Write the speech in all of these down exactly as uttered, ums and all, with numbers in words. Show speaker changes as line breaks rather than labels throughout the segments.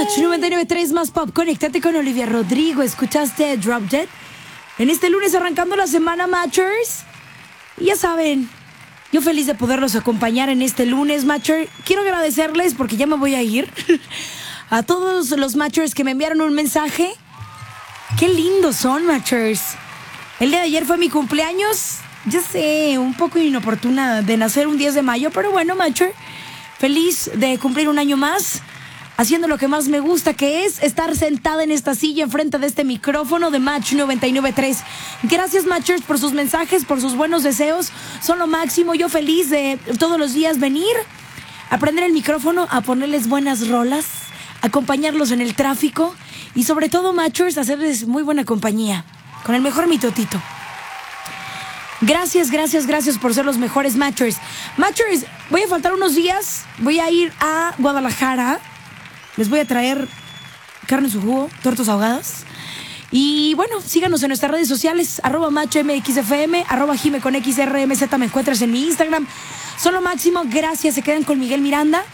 Match noventa y nueve punto tres más pop. Conéctate con Olivia Rodrigo. ¿Escuchaste Drop Dead? En este lunes arrancando la semana, Matchers. Y ya saben, yo feliz de poderlos acompañar en este lunes, Matcher. Quiero agradecerles, porque ya me voy a ir, a todos los Matchers que me enviaron un mensaje. Qué lindos son, Matchers. El día de ayer fue mi cumpleaños. Ya sé, un poco inoportuna de nacer un diez de mayo, pero bueno, Matcher, feliz de cumplir un año más, haciendo lo que más me gusta, que es estar sentada en esta silla enfrente de este micrófono de Match noventa y nueve punto tres. Gracias, Matchers, por sus mensajes, por sus buenos deseos. Son lo máximo. Yo feliz de todos los días venir, a prender el micrófono, a ponerles buenas rolas, acompañarlos en el tráfico y sobre todo, Matchers, hacerles muy buena compañía con el mejor mitotito. Gracias, gracias, gracias por ser los mejores Matchers. Matchers, voy a faltar unos días. Voy a ir a Guadalajara. Les voy a traer carne en su jugo, tortas ahogadas. Y bueno, síganos en nuestras redes sociales, arroba matchmxfm, arroba jime con xrmz, me encuentras en mi Instagram. Son lo máximo, gracias, se quedan con Miguel Miranda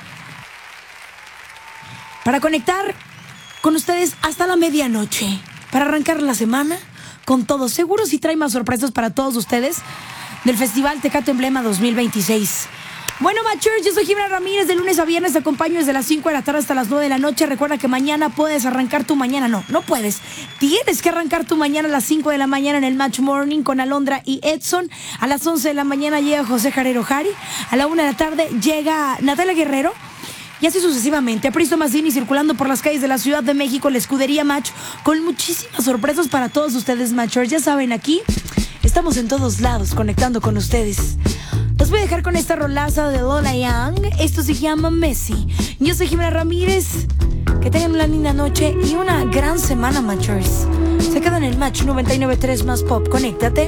para conectar con ustedes hasta la medianoche, para arrancar la semana con todo. Seguro sí trae más sorpresas para todos ustedes del Festival Tecate Emblema dos mil veintiséis. Bueno, Matchers, yo soy Jimena Ramírez. De lunes a viernes te acompaño desde las cinco de la tarde hasta las nueve de la noche. Recuerda que mañana puedes arrancar tu mañana. No, no puedes. Tienes que arrancar tu mañana a las cinco de la mañana en el Match Morning con Alondra y Edson. A las once de la mañana llega José Jarero Jari. A la una de la tarde llega Natalia Guerrero. Y así sucesivamente. Apristo Mazzini circulando por las calles de la Ciudad de México, la escudería Match, con muchísimas sorpresas para todos ustedes, Matchers. Ya saben, aquí estamos en todos lados conectando con ustedes. Los voy a dejar con esta rolaza de Lola Young. Esto se llama Messi. Yo soy Jimena Ramírez. Que tengan una linda noche y una gran semana, Matchers. Se quedan en el Match noventa y nueve punto tres más pop. Conéctate.